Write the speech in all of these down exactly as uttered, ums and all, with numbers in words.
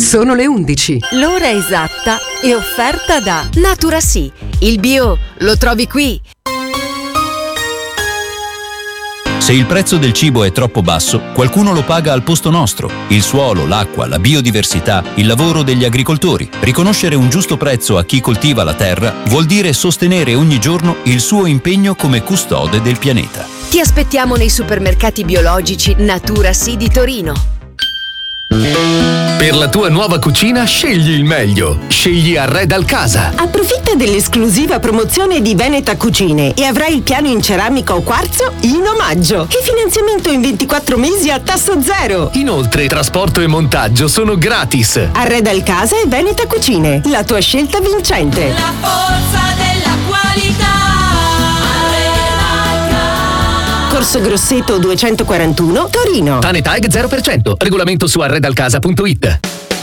Sono le undici. L'ora esatta è offerta da Naturasì. Il bio lo trovi qui. Se il prezzo del cibo è troppo basso, qualcuno lo paga al posto nostro. Il suolo, l'acqua, la biodiversità, il lavoro degli agricoltori. Riconoscere un giusto prezzo a chi coltiva la terra vuol dire sostenere ogni giorno il suo impegno come custode del pianeta. Ti aspettiamo nei supermercati biologici Naturasì di Torino. Per la tua nuova cucina scegli il meglio. Scegli Arredal Casa. Approfitta dell'esclusiva promozione di Veneta Cucine e avrai il piano in ceramica o quarzo in omaggio e finanziamento in ventiquattro mesi a tasso zero. Inoltre trasporto e montaggio sono gratis. Arredal Casa e Veneta Cucine, la tua scelta vincente. La forza della qualità. Corso Grosseto duecentoquarantuno, Torino. Tanetag zero per cento. Regolamento su arredalcasa punto it.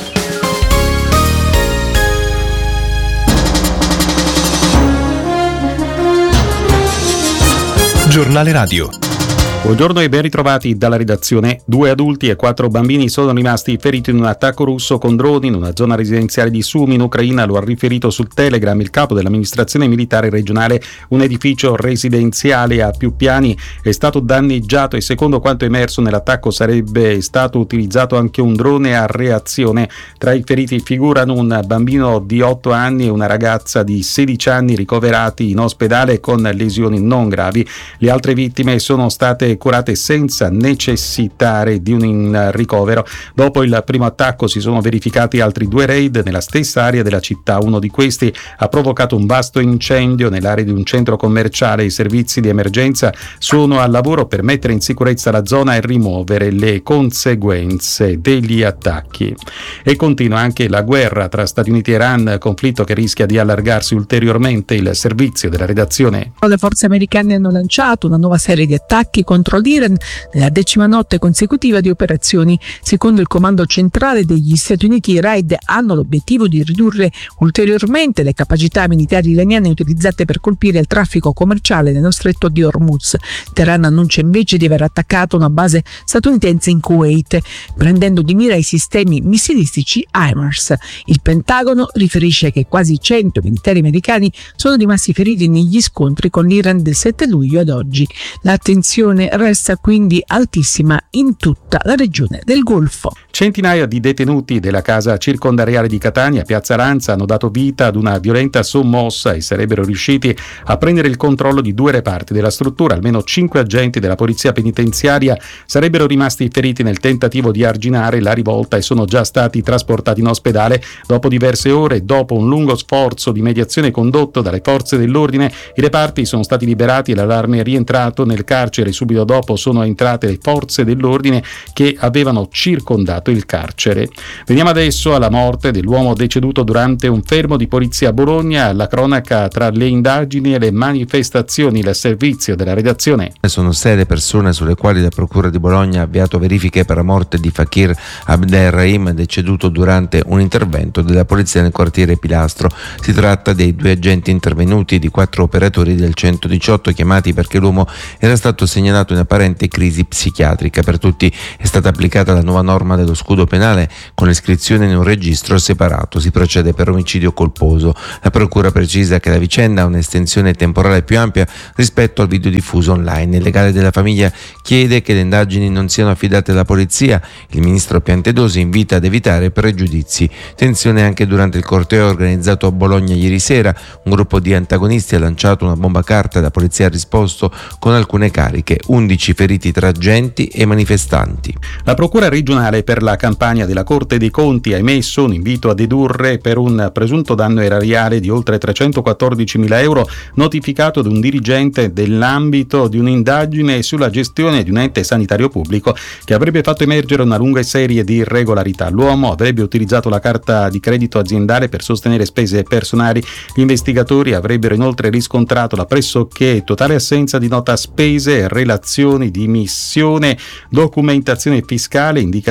Giornale Radio. Buongiorno e ben ritrovati dalla redazione. Due adulti e quattro bambini sono rimasti feriti in un attacco russo con droni in una zona residenziale di Sumi in Ucraina. Lo ha riferito sul Telegram il capo dell'amministrazione militare regionale. Un edificio residenziale a più piani è stato danneggiato e secondo quanto emerso nell'attacco sarebbe stato utilizzato anche un drone a reazione. Tra i feriti figurano un bambino di otto anni e una ragazza di sedici anni ricoverati in ospedale con lesioni non gravi. Le altre vittime sono state curate senza necessitare di un ricovero. Dopo il primo attacco si sono verificati altri due raid nella stessa area della città. Uno di questi ha provocato un vasto incendio nell'area di un centro commerciale. I servizi di emergenza sono al lavoro per mettere in sicurezza la zona e rimuovere le conseguenze degli attacchi. E continua anche la guerra tra Stati Uniti e Iran, conflitto che rischia di allargarsi ulteriormente. Il servizio della redazione. Le forze americane hanno lanciato una nuova serie di attacchi contro l'Iran nella decima notte consecutiva di operazioni. Secondo il comando centrale degli Stati Uniti, i raid hanno l'obiettivo di ridurre ulteriormente le capacità militari iraniane utilizzate per colpire il traffico commerciale nello stretto di Hormuz. Teheran annuncia invece di aver attaccato una base statunitense in Kuwait, prendendo di mira i sistemi missilistici HIMARS. Il Pentagono riferisce che quasi cento militari americani sono rimasti feriti negli scontri con l'Iran del sette luglio ad oggi. L'attenzione resta quindi altissima in tutta la regione del Golfo. Centinaia di detenuti della casa circondariale di Catania, Piazza Aranza, hanno dato vita ad una violenta sommossa e sarebbero riusciti a prendere il controllo di due reparti della struttura. Almeno cinque agenti della polizia penitenziaria sarebbero rimasti feriti nel tentativo di arginare la rivolta e sono già stati trasportati in ospedale. Dopo diverse ore, dopo un lungo sforzo di mediazione condotto dalle forze dell'ordine, i reparti sono stati liberati e l'allarme è rientrato nel carcere. Subito dopo sono entrate le forze dell'ordine che avevano circondato il carcere. Veniamo adesso alla morte dell'uomo deceduto durante un fermo di polizia a Bologna. La cronaca tra le indagini e le manifestazioni, il servizio della redazione. Sono sei le persone sulle quali la procura di Bologna ha avviato verifiche per la morte di Fakir Abderrahim, deceduto durante un intervento della polizia nel quartiere Pilastro. Si tratta dei due agenti intervenuti di quattro operatori del centodiciotto chiamati perché l'uomo era stato segnalato in apparente crisi psichiatrica. Per tutti è stata applicata la nuova norma dello scudo penale con l'iscrizione in un registro separato. Si procede per omicidio colposo. La procura precisa che la vicenda ha un'estensione temporale più ampia rispetto al video diffuso online. Il legale della famiglia chiede che le indagini non siano affidate alla polizia. Il ministro Piantedosi invita ad evitare pregiudizi. Tensione anche durante il corteo organizzato a Bologna ieri sera. Un gruppo di antagonisti ha lanciato una bomba carta e la polizia ha risposto con alcune cariche. undici feriti tra agenti e manifestanti. La Procura regionale per la campagna della Corte dei Conti ha emesso un invito a dedurre per un presunto danno erariale di oltre trecentoquattordicimila euro notificato ad un dirigente dell'ambito di un'indagine sulla gestione di un ente sanitario pubblico che avrebbe fatto emergere una lunga serie di irregolarità. L'uomo avrebbe utilizzato la carta di credito aziendale per sostenere spese personali. Gli investigatori avrebbero inoltre riscontrato la pressoché totale assenza di nota spese, relazioni di missione, documentazione fiscale, indicazione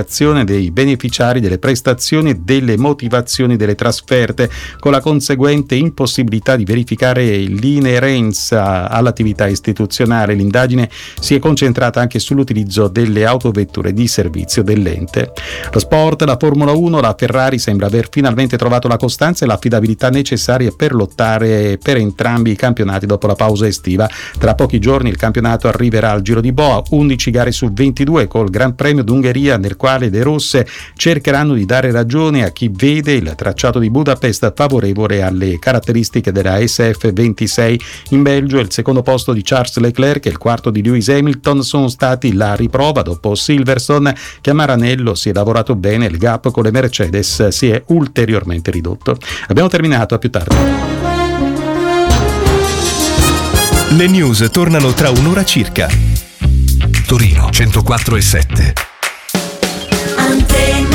soddisfazione dei beneficiari delle prestazioni e delle motivazioni delle trasferte, con la conseguente impossibilità di verificare l'inerenza all'attività istituzionale. L'indagine si è concentrata anche sull'utilizzo delle autovetture di servizio dell'ente. Lo sport, la Formula uno, la Ferrari sembra aver finalmente trovato la costanza e l'affidabilità necessarie per lottare per entrambi i campionati dopo la pausa estiva. Tra pochi giorni il campionato arriverà al Giro di Boa, undici gare su ventidue col Gran Premio d'Ungheria, nel quale le rosse cercheranno di dare ragione a chi vede il tracciato di Budapest favorevole alle caratteristiche della S F ventisei. In Belgio il secondo posto di Charles Leclerc e il quarto di Lewis Hamilton sono stati la riprova. Dopo Silverstone, che a Maranello si è lavorato bene, il gap con le Mercedes si è ulteriormente ridotto. Abbiamo terminato, a più tardi. Le news tornano tra un'ora circa. Torino centoquattro e sette. Antenna